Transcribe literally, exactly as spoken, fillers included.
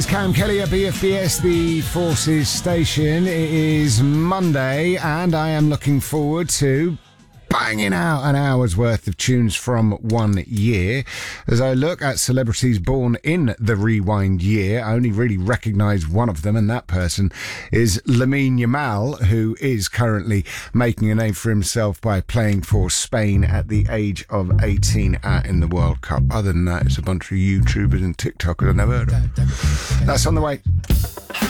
Cam Kelly at B F B S, the Forces station. It is Monday, and I am looking forward to banging out an hour's worth of tunes from one year. As I look at celebrities born in the rewind year, I only really recognise one of them, and that person is Lamine Yamal, who is currently making a name for himself by playing for Spain at the age of eighteen uh, in the World Cup. Other than that, it's a bunch of YouTubers and TikTokers I've never heard of. That's on the way.